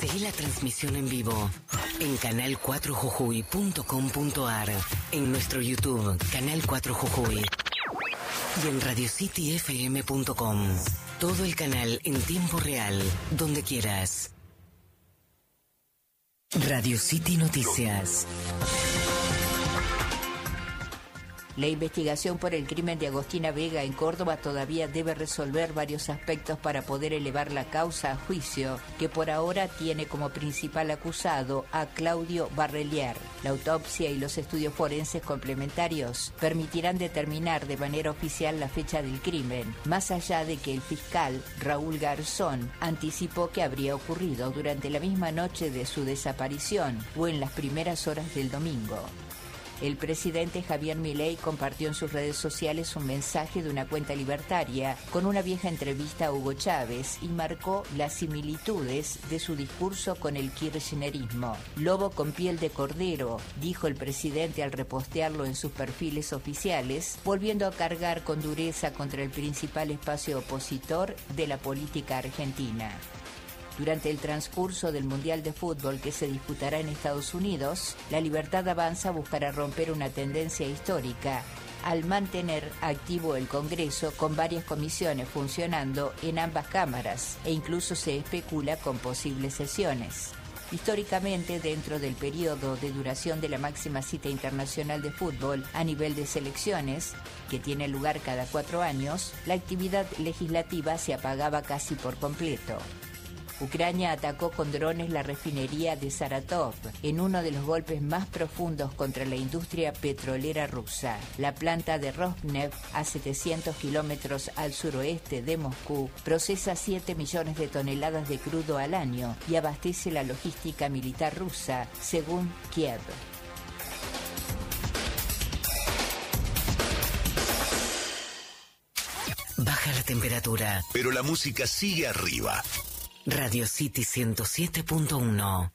Seguí la transmisión en vivo en canal4jujuy.com.ar, en nuestro YouTube, Canal 4 Jujuy, y en radiocityfm.com. Todo el canal en tiempo real, donde quieras. Radio City Noticias. La investigación por el crimen de Agostina Vega en Córdoba todavía debe resolver varios aspectos para poder elevar la causa a juicio, que por ahora tiene como principal acusado a Claudio Barrelier. La autopsia y los estudios forenses complementarios permitirán determinar de manera oficial la fecha del crimen, más allá de que el fiscal Raúl Garzón anticipó que habría ocurrido durante la misma noche de su desaparición o en las primeras horas del domingo. El presidente Javier Milei compartió en sus redes sociales un mensaje de una cuenta libertaria con una vieja entrevista a Hugo Chávez y marcó las similitudes de su discurso con el kirchnerismo. Lobo con piel de cordero, dijo el presidente al repostearlo en sus perfiles oficiales, volviendo a cargar con dureza contra el principal espacio opositor de la política argentina. Durante el transcurso del Mundial de Fútbol que se disputará en Estados Unidos, La Libertad Avanza buscará romper una tendencia histórica al mantener activo el Congreso con varias comisiones funcionando en ambas cámaras e incluso se especula con posibles sesiones. Históricamente, dentro del periodo de duración de la máxima cita internacional de fútbol a nivel de selecciones, que tiene lugar cada 4 años, la actividad legislativa se apagaba casi por completo. Ucrania atacó con drones la refinería de Saratov en uno de los golpes más profundos contra la industria petrolera rusa. La planta de Rosneft, a 700 kilómetros al suroeste de Moscú, procesa 7 millones de toneladas de crudo al año y abastece la logística militar rusa, según Kiev. Baja la temperatura, pero la música sigue arriba. Radio City 107.1.